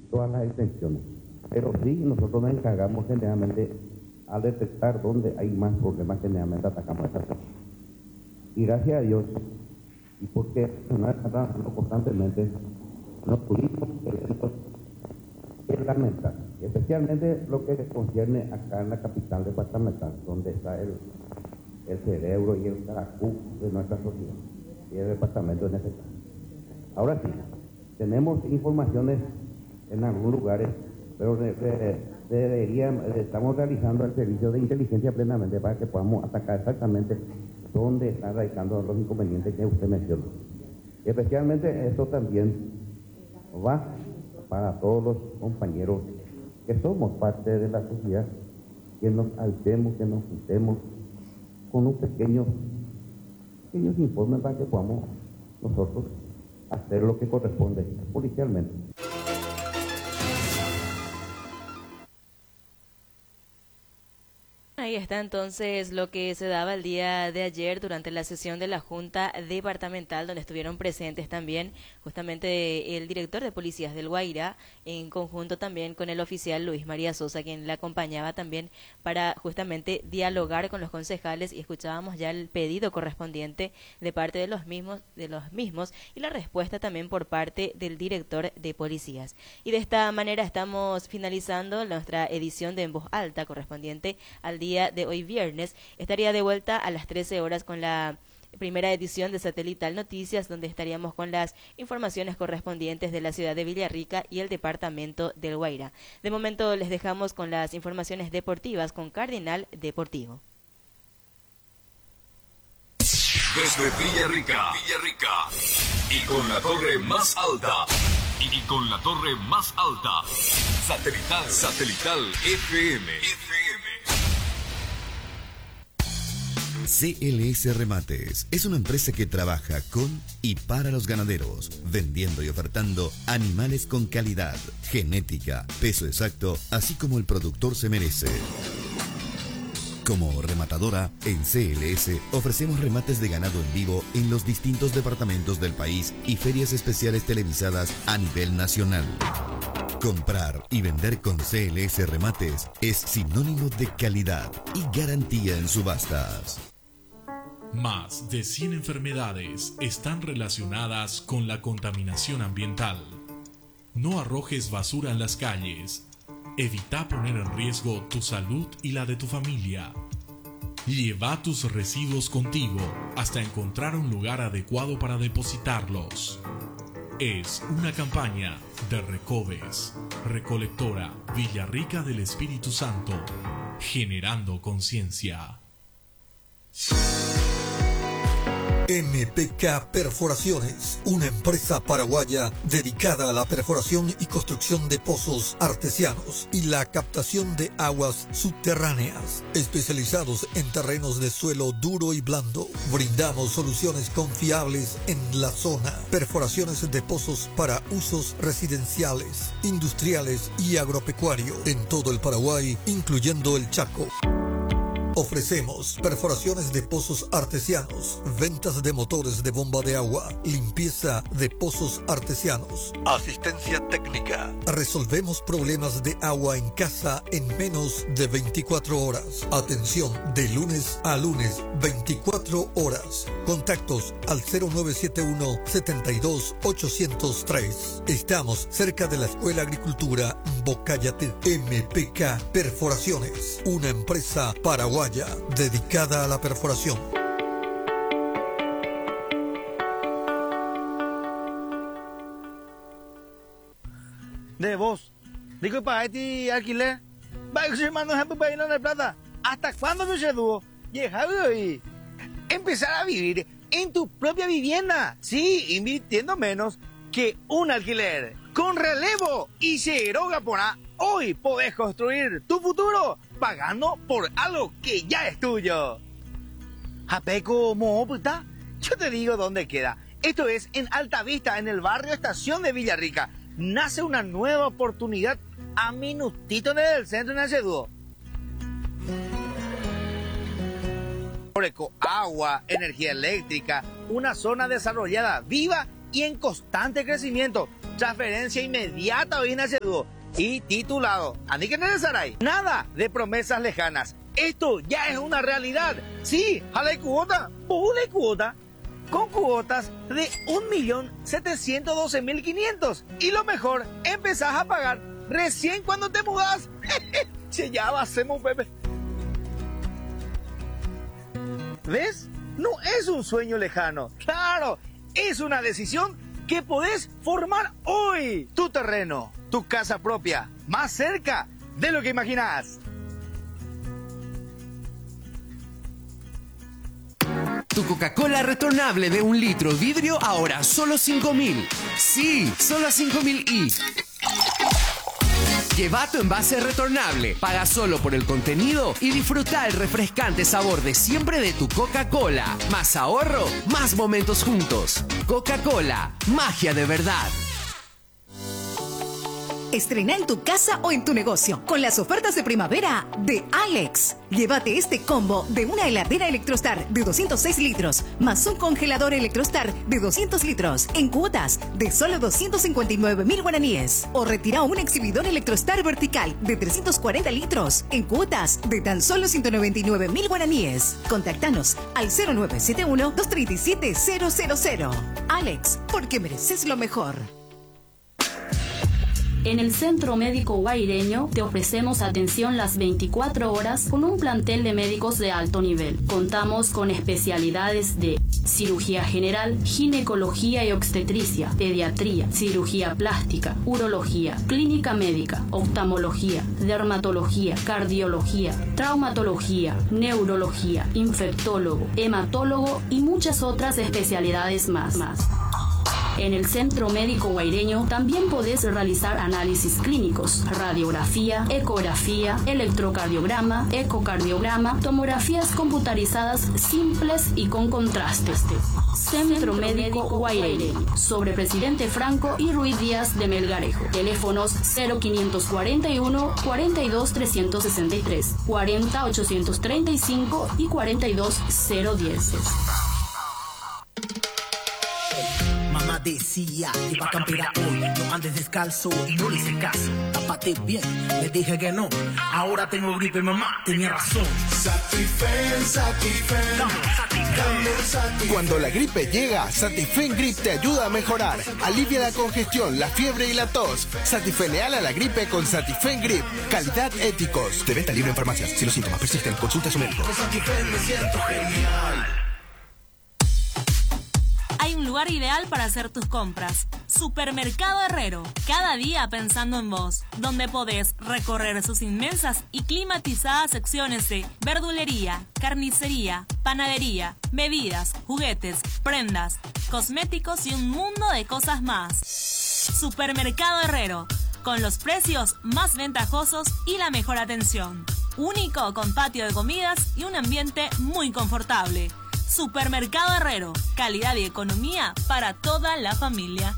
todas las extensiones. Pero sí, nosotros nos encargamos generalmente al detectar dónde hay más problemas, generalmente atacamos esa zona. Y gracias a Dios, y porque nos está trabajando constantemente, nos tuvimos eventos fundamentales, especialmente lo que concierne acá en la capital departamental, donde está el cerebro y el caracú de nuestra sociedad, y el departamento es necesario. Ahora sí, tenemos informaciones en algunos lugares, pero estamos realizando el servicio de inteligencia plenamente para que podamos atacar exactamente dónde están radicando los inconvenientes que usted mencionó. Y especialmente esto también va para todos los compañeros que somos parte de la sociedad, que nos alcemos, que nos juntemos con un pequeños informes para que podamos nosotros hacer lo que corresponde policialmente. Ahí está entonces lo que se daba el día de ayer durante la sesión de la Junta Departamental, donde estuvieron presentes también justamente el director de policías del Guairá, en conjunto también con el oficial Luis María Sosa, quien la acompañaba también para justamente dialogar con los concejales, y escuchábamos ya el pedido correspondiente de parte de los mismos y la respuesta también por parte del director de policías. Y de esta manera estamos finalizando nuestra edición de En Voz Alta correspondiente al día de hoy viernes. Estaría de vuelta a las 13 horas con la primera edición de Satelital Noticias, donde estaríamos con las informaciones correspondientes de la ciudad de Villarrica y el departamento del Guairá. De momento les dejamos con las informaciones deportivas con Cardinal Deportivo. Desde Villarrica y con la torre más alta, Satelital FM. CLS Remates es una empresa que trabaja con y para los ganaderos, vendiendo y ofertando animales con calidad, genética, peso exacto, así como el productor se merece. Como rematadora, en CLS ofrecemos remates de ganado en vivo en los distintos departamentos del país y ferias especiales televisadas a nivel nacional. Comprar y vender con CLS Remates es sinónimo de calidad y garantía en subastas. Más de 100 enfermedades están relacionadas con la contaminación ambiental. No arrojes basura en las calles. Evita poner en riesgo tu salud y la de tu familia. Lleva tus residuos contigo hasta encontrar un lugar adecuado para depositarlos. Es una campaña de Recoves, Recolectora Villarrica del Espíritu Santo, generando conciencia. MPK Perforaciones, una empresa paraguaya dedicada a la perforación y construcción de pozos artesianos y la captación de aguas subterráneas, especializados en terrenos de suelo duro y blando. Brindamos soluciones confiables en la zona. Perforaciones de pozos para usos residenciales, industriales y agropecuario en todo el Paraguay, incluyendo el Chaco. Ofrecemos perforaciones de pozos artesianos, ventas de motores de bomba de agua, limpieza de pozos artesianos, asistencia técnica. Resolvemos problemas de agua en casa en menos de 24 horas. Atención de lunes a lunes, 24 horas. Contactos al 0971 72 803. Estamos cerca de la Escuela Agricultura Bocayate. MPK Perforaciones, una empresa paraguaya dedicada a la perforación. De vos, digo para este alquiler, va a ser mano de plata. ¿Hasta cuándo no se dúo? Y empezar a vivir en tu propia vivienda, sí, invirtiendo menos que un alquiler, con relevo y cero gapona. Hoy podés construir tu futuro pagando por algo que ya es tuyo. Japeco Moputa, yo te digo dónde queda. Esto es en Alta Vista, en el barrio Estación de Villarrica. Nace una nueva oportunidad a minutito del centro de Naceduo. Agua, energía eléctrica, una zona desarrollada, viva y en constante crecimiento. Transferencia inmediata hoy en Aceduo y titulado. ¿A qué necesitará? Nada de promesas lejanas. Esto ya es una realidad. Sí, a la cuota, una cuota, con cuotas de 1.712.500. Y lo mejor, empezás a pagar recién cuando te mudas. Che, ya va, hacemos Pepe. ¿Ves? No es un sueño lejano. Claro, es una decisión que podés formar hoy. Tu terreno, tu casa propia, más cerca de lo que imaginás. Tu Coca-Cola retornable de 1 litro vidrio ahora solo 5.000. Sí, solo 5.000 y... Lleva tu envase retornable, paga solo por el contenido y disfruta el refrescante sabor de siempre de tu Coca-Cola. Más ahorro, más momentos juntos. Coca-Cola, magia de verdad. Estrena en tu casa o en tu negocio con las ofertas de primavera de Alex. Llévate este combo de una heladera Electrostar de 206 litros más un congelador Electrostar de 200 litros en cuotas de solo 259.000 guaraníes. O retira un exhibidor Electrostar vertical de 340 litros en cuotas de tan solo 199.000 guaraníes. Contáctanos al 0971-237-000. Alex, porque mereces lo mejor. En el Centro Médico Guaireño te ofrecemos atención las 24 horas con un plantel de médicos de alto nivel. Contamos con especialidades de cirugía general, ginecología y obstetricia, pediatría, cirugía plástica, urología, clínica médica, oftalmología, dermatología, cardiología, traumatología, neurología, infectólogo, hematólogo y muchas otras especialidades más. En el Centro Médico Guaireño también podés realizar análisis clínicos, radiografía, ecografía, electrocardiograma, ecocardiograma, tomografías computarizadas simples y con contrastes. Centro Médico Guaireño, sobre Presidente Franco y Ruiz Díaz de Melgarejo. Teléfonos 0541 42 363, 40 835 y 42 010. Mamá decía que iba a campear hoy, no andes descalzo y no le hice caso. Tápate bien, le dije que no. Ahora tengo gripe, mamá, tenía razón. Satifen, Satifen. Cuando la gripe llega, Satifen Grip te ayuda a mejorar. Alivia la congestión, la fiebre y la tos. Satifeneal a la gripe con Satifen Grip. Calidad Éticos. De venta libre en farmacias. Si los síntomas persisten, consulta a su médico. Con Satifen me siento genial. Hay un lugar ideal para hacer tus compras. Supermercado Herrero. Cada día pensando en vos. Donde podés recorrer sus inmensas y climatizadas secciones de verdulería, carnicería, panadería, bebidas, juguetes, prendas, cosméticos y un mundo de cosas más. Supermercado Herrero. Con los precios más ventajosos y la mejor atención. Único con patio de comidas y un ambiente muy confortable. Supermercado Herrero, calidad y economía para toda la familia.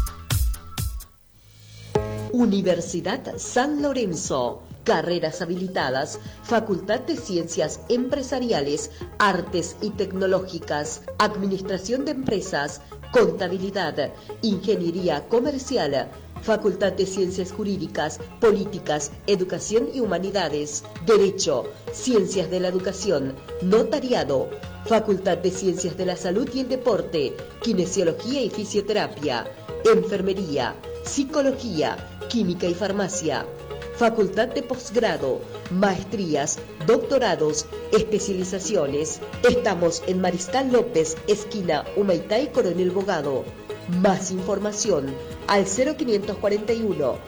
Universidad San Lorenzo. Carreras habilitadas, Facultad de Ciencias Empresariales, Artes y Tecnológicas, Administración de Empresas, Contabilidad, Ingeniería Comercial, Facultad de Ciencias Jurídicas, Políticas, Educación y Humanidades, Derecho, Ciencias de la Educación, Notariado, Facultad de Ciencias de la Salud y el Deporte, Kinesiología y Fisioterapia, Enfermería, Psicología, Química y Farmacia, Facultad de Posgrado, Maestrías, Doctorados, Especializaciones. Estamos en Mariscal López, esquina Humaitá y Coronel Bogado. Más información al 0541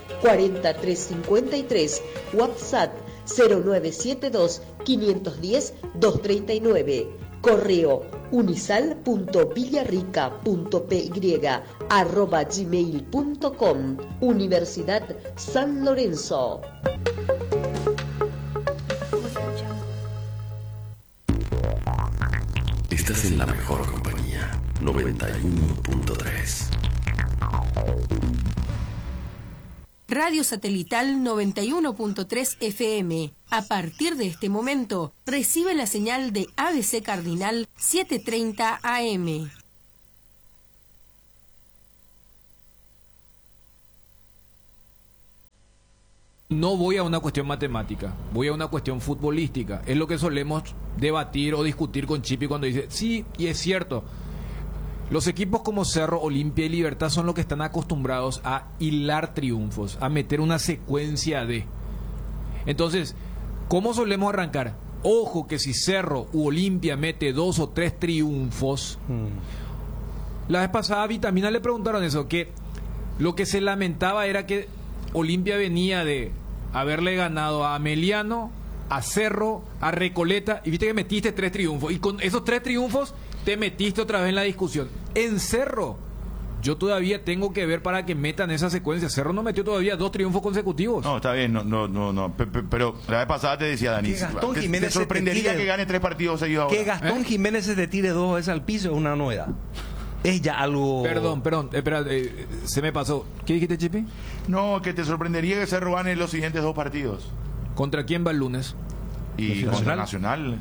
4353, WhatsApp 0972 510 239, correo unisal.villarrica.py@gmail.com. Universidad San Lorenzo. Estás en la mejor compañía, 91.3. Radio Satelital 91.3 FM. A partir de este momento, recibe la señal de ABC Cardinal 730 AM. No voy a una cuestión matemática, voy a una cuestión futbolística. Es lo que solemos debatir o discutir con Chipi cuando dice, sí, y es cierto. Los equipos como Cerro, Olimpia y Libertad son los que están acostumbrados a hilar triunfos, a meter una secuencia de. Entonces, ¿cómo solemos arrancar? Ojo que si Cerro u Olimpia mete 2 o 3 triunfos. La vez pasada a Vitamina le preguntaron eso, que lo que se lamentaba era que Olimpia venía de haberle ganado a Ameliano, a Cerro, a Recoleta, y viste que metiste 3 triunfos. Y con esos 3 triunfos te metiste otra vez en la discusión. En Cerro, yo todavía tengo que ver para que metan esa secuencia. Cerro no metió todavía 2 triunfos consecutivos. No, está bien, no. Pero la vez pasada te decía, Dani, ¿te sorprendería que gane 3 partidos seguidos ahora? Que Gastón Jiménez se te tire 2 veces al piso es una novedad. Es ya algo... Perdón, espera, se me pasó. ¿Qué dijiste, Chipi? No, que te sorprendería que Cerro gane los siguientes 2 partidos. ¿Contra quién va el lunes? Y contra Nacional.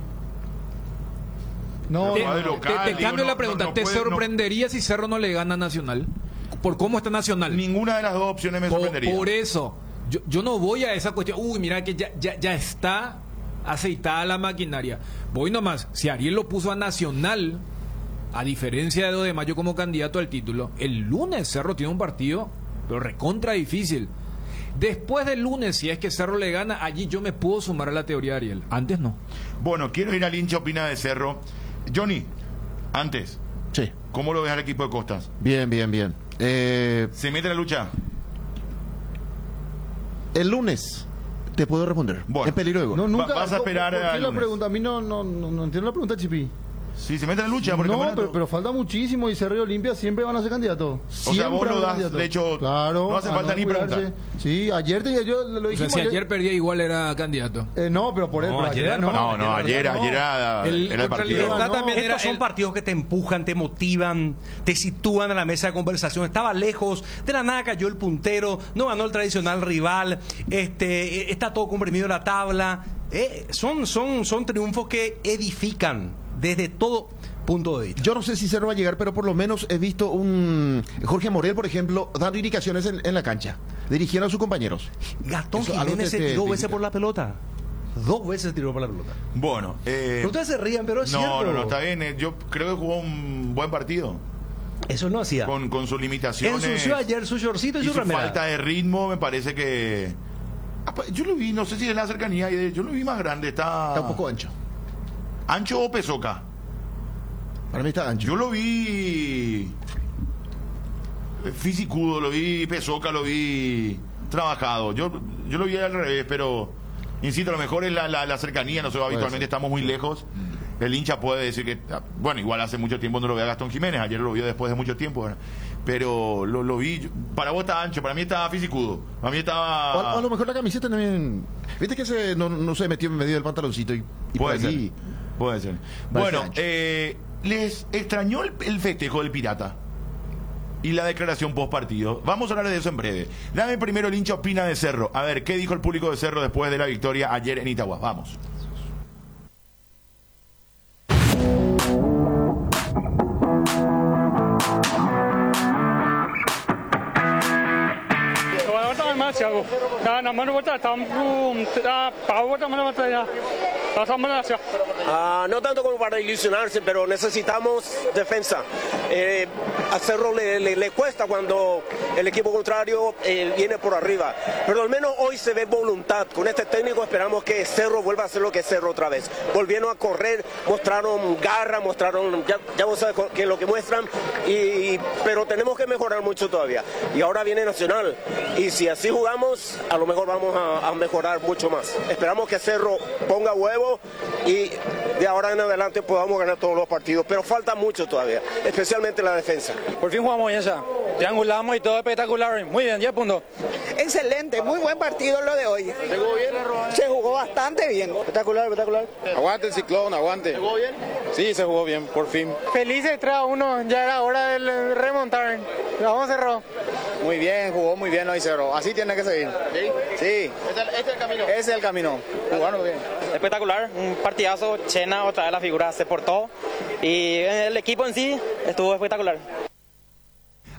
No, te cambio la pregunta. ¿Te sorprendería si Cerro no le gana a Nacional? ¿Por cómo está Nacional? Ninguna de las 2 opciones me sorprendería. Por eso, yo no voy a esa cuestión. Uy, mira que ya está aceitada la maquinaria. Voy nomás. Si Ariel lo puso a Nacional, a diferencia de 2 de mayo como candidato al título, el lunes Cerro tiene un partido, pero recontra difícil. Después del lunes, si es que Cerro le gana, allí yo me puedo sumar a la teoría de Ariel. Antes no. Bueno, quiero ir al hincha opina de Cerro. Johnny, antes. Sí. ¿Cómo lo ves al equipo de Costas? Bien. ¿Se mete en la lucha? El lunes te puedo responder. Bueno. Es peligro de gol. No, nunca, vas a esperar a la pregunta. A mí no entiendo la pregunta, Chipi. Sí, se mete en la lucha. No, pero falta muchísimo y Cerro y Olimpia siempre van a ser candidatos. O sea, vos lo das, candidato. de hecho, claro, no hace falta ni preguntar. Sí, ayer yo lo dije. O sea, si ayer perdía igual era candidato. No, pero por él. No, ayer era el partido. Estos son partidos que te empujan, te motivan, te sitúan a la mesa de conversación. Estaba lejos, de la nada cayó el puntero, no ganó el tradicional rival, está todo comprimido la tabla. Son triunfos que edifican desde todo punto de vista. Yo no sé si Cerro va a llegar, pero por lo menos he visto un Jorge Morel, por ejemplo, dando indicaciones en la cancha, dirigiendo a sus compañeros. Gastón Jiménez se tiró 2 veces por la pelota. 2 veces se tiró por la pelota. Bueno, pero ustedes se rían, pero es cierto. No, está bien. Yo creo que jugó un buen partido. Eso no hacía. Con sus limitaciones. Ensució ayer su shortcito y su remera. Falta de ritmo, me parece que... yo lo vi, no sé si en la cercanía, yo lo vi más grande. Está un poco ancho. ¿Ancho o pesoca? Para mí está ancho. Yo lo vi fisicudo, lo vi pesoca, lo vi trabajado. Yo lo vi al revés, pero insisto, a lo mejor es la cercanía, no sé, habitualmente estamos muy lejos. El hincha puede decir que, bueno, igual hace mucho tiempo no lo ve a Gastón Jiménez, ayer lo vio después de mucho tiempo, ¿verdad? Pero lo vi, para vos está ancho, para mí estaba fisicudo, para mí estaba... A lo mejor la camiseta también, viste que no se metió en medio del pantaloncito y puede por allí... Puede ser. Bueno, ¿les extrañó el festejo del Pirata? Y la declaración post partido. Vamos a hablar de eso en breve. Dame primero el hincha opina de Cerro. A ver, ¿qué dijo el público de Cerro después de la victoria ayer en Itagua? Vamos. No tanto como para ilusionarse, pero necesitamos defensa. A Cerro le cuesta cuando el equipo contrario viene por arriba, pero al menos hoy se ve voluntad. Con este técnico esperamos que Cerro vuelva a ser lo que es Cerro otra vez. Volvieron a correr, mostraron garra, ya vos sabes que lo que muestran, pero tenemos que mejorar mucho todavía. Y ahora viene Nacional, y si así jugamos, a lo mejor vamos a mejorar mucho más. Esperamos que Cerro ponga huevo y de ahora en adelante podamos ganar todos los partidos, pero falta mucho todavía, especialmente la defensa. Por fin jugamos bien ya, triangulamos y todo espectacular, muy bien, 10 puntos. Excelente, muy buen partido lo de hoy. ¿Se jugó bien? Se jugó bastante bien. Espectacular. Aguante el Ciclón, aguante. ¿Se jugó bien? Sí, se jugó bien, por fin. Felices 3-1, ya era hora de remontar. Vamos Cerro. Muy bien, jugó muy bien hoy Cerro, así tiene que seguir. Sí. ¿Este es el camino? Ese es el camino, jugaron bien. Espectacular, un partidazo, Chena, otra vez la figura se portó y el equipo en sí estuvo espectacular.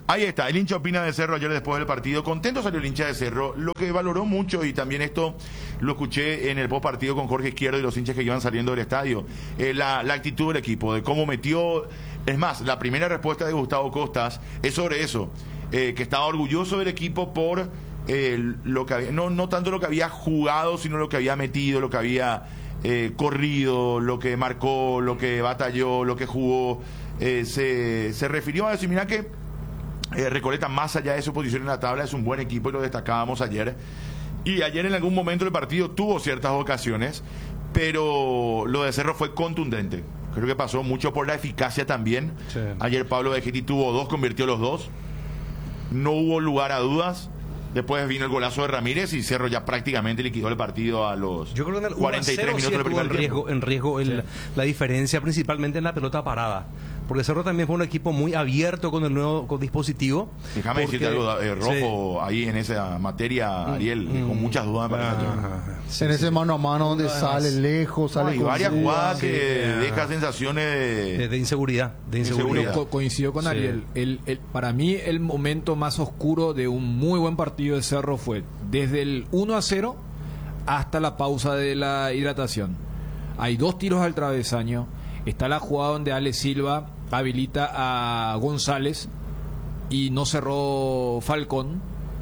Ahí está, el hincha opina de Cerro ayer después del partido. Contento salió el hincha de Cerro. Lo que valoró mucho, y también esto lo escuché en el post partido con Jorge Izquierdo y los hinchas que iban saliendo del estadio, la actitud del equipo, de cómo metió. Es más, la primera respuesta de Gustavo Costas es sobre eso, que estaba orgulloso del equipo por lo que había, no tanto lo que había jugado, sino lo que había metido, lo que había corrido, lo que marcó, lo que batalló, lo que jugó. Se refirió a decir, mira que Recoleta, más allá de su posición en la tabla, es un buen equipo, y lo destacábamos ayer. Y ayer en algún momento del partido tuvo ciertas ocasiones, pero lo de Cerro fue contundente. Creo que pasó mucho por la eficacia también. Sí. Ayer Pablo Vegetti tuvo 2, convirtió los 2. No hubo lugar a dudas. Después vino el golazo de Ramírez y Cerro ya prácticamente liquidó el partido a los 43 minutos del primer tiempo. En riesgo la diferencia, principalmente en la pelota parada. Porque Cerro también fue un equipo muy abierto con el nuevo dispositivo. Déjame decirte algo, Rojo, ahí en esa materia, Ariel, con muchas dudas. En ese mano a mano donde sale lejos, sale con varias jugadas que deja sensaciones de inseguridad. Coincido con Ariel. Para mí el momento más oscuro de un muy buen partido de Cerro fue desde el 1-0 hasta la pausa de la hidratación. Hay 2 tiros al travesaño. Está la jugada donde Ale Silva habilita a González y no cerró Falcón.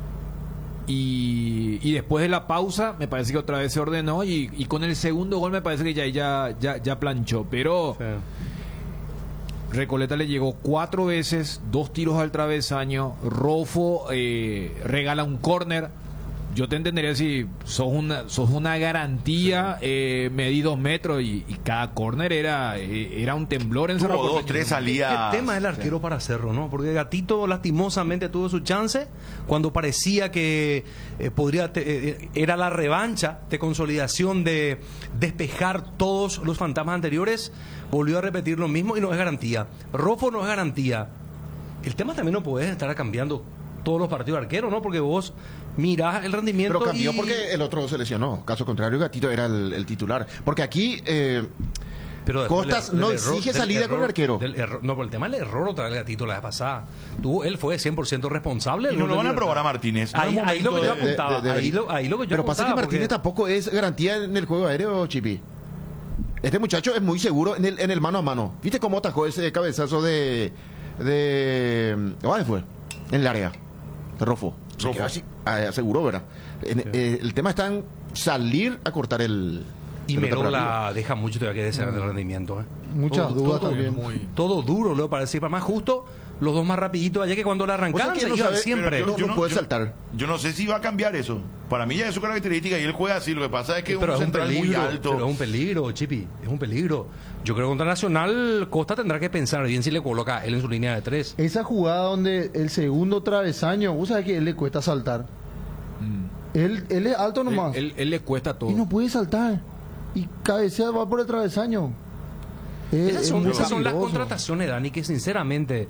Y después de la pausa me parece que otra vez se ordenó, y con el segundo gol me parece que ya planchó. Pero sí. Recoleta le llegó 4 veces, 2 tiros al travesaño. Rofo regala un córner. Yo te entendería si sos una garantía, medí 2 metros, y cada córner era un temblor en Cerro. 2, 3 salía. El tema del arquero para Cerro, ¿no? Porque Gatito lastimosamente tuvo su chance cuando parecía que era la revancha de consolidación, de despejar todos los fantasmas anteriores. Volvió a repetir lo mismo y no es garantía. Rofo no es garantía. El tema también no podés estar cambiando todos los partidos de arquero, ¿no? Porque vos mirás el rendimiento. Pero cambió porque el otro se lesionó. Caso contrario, Gatito era el titular. Porque aquí pero Costas no exige salida con el arquero. No, por el tema del error otra vez Gatito la vez pasada. Él fue 100% responsable. Y no lo van a probar a Martínez. Ahí lo que yo apuntaba. Pero pasa que Martínez tampoco es garantía en el juego aéreo, Chipi. Este muchacho es muy seguro en el mano a mano. ¿Viste cómo atajó ese cabezazo de ¿dónde fue? En el área. Rofo. Aseguró, ¿verdad? El tema está en salir a cortar el. Y Merola deja mucho todavía que desear del rendimiento. Muchas dudas también. Todo duro, luego para decir, para más justo, los 2 más rapiditos allá, que cuando le arrancaron se iban siempre. No puede saltar. Yo no sé si va a cambiar eso. Para mí ya es su característica y él juega así. Lo que pasa es que pero un central peligro, muy alto. Pero es un peligro, Chipi. Es un peligro. Yo creo que contra Nacional Costa tendrá que pensar bien si le coloca a él en su línea de 3. Esa jugada donde el segundo travesaño, vos sabés que él le cuesta saltar. Él es alto nomás. Él le cuesta todo. Y no puede saltar. Y cabecea, va por el travesaño. Esas son las contrataciones, Dani, que sinceramente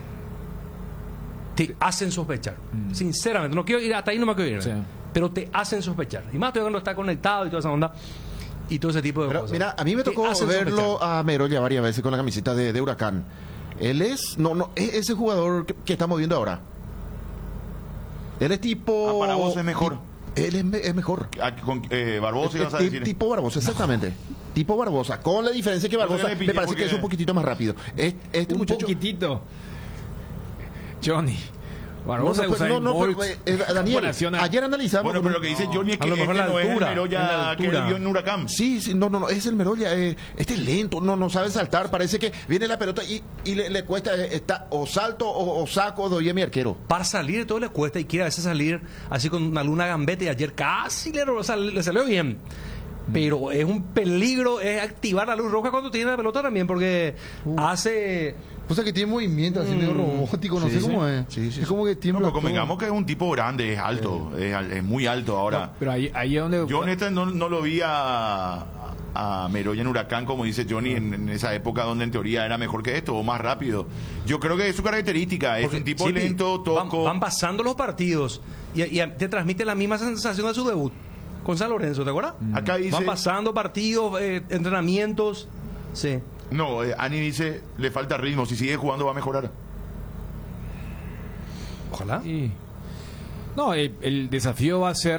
te hacen sospechar. Sinceramente, no quiero ir hasta ahí, no me quiero ir. Sí. Pero te hacen sospechar. Y más todavía cuando está conectado y toda esa onda. Y todo ese tipo de cosas. Mira, a mí me tocó verlo a Merolla varias veces con la camiseta de Huracán. Él es ese jugador que estamos viendo ahora. Él es tipo. Para vos es mejor. Él es mejor. Con Barbosa ibas a decir. Tipo Barbosa, exactamente. Tipo Barbosa. Con la diferencia que Barbosa me parece que es un poquitito más rápido. Un poquitito. Johnny. Barbosa Daniel, ayer analizamos. Bueno, pero lo que dice Johnny es que este no es el Merolla que vio en Huracán. Sí, no, es el Merolla. Este es lento, no sabe saltar. Parece que viene la pelota y le cuesta. Está o salto o saco, doy a mi arquero. Para salir todo le cuesta y quiere a veces salir así con alguna gambeta. Y ayer casi le salió bien. Pero es un peligro, es activar la luz roja cuando tiene la pelota también, porque hace. O sea que tiene movimiento así medio robótico, no sé cómo es. Sí. Es como que tiembla. No, convengamos que es un tipo grande, es alto, es muy alto ahora. No, pero ahí es donde. Yo no lo vi a Merolla en Huracán, como dice Johnny, en esa época donde en teoría era mejor que esto, o más rápido. Yo creo que es su característica, es un tipo lento, toco. Van pasando los partidos y te transmite la misma sensación de su debut con San Lorenzo, ¿te acuerdas? Acá dice, van pasando partidos, entrenamientos. Sí. No, Ani dice, le falta ritmo, si sigue jugando va a mejorar. Ojalá. No, el desafío va a ser